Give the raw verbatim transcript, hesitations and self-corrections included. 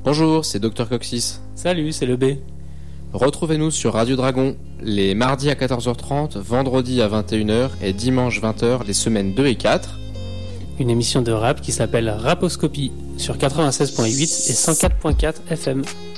Bonjour, c'est Docteur Coccyx. Salut, c'est le B. Retrouvez-nous sur Radio Dragon les mardis à quatorze heures trente, vendredi à vingt et une heures et dimanche vingt heures les semaines deux et quatre. Une émission de rap qui s'appelle Raposcopie sur quatre-vingt-seize virgule huit et cent quatre virgule quatre F M.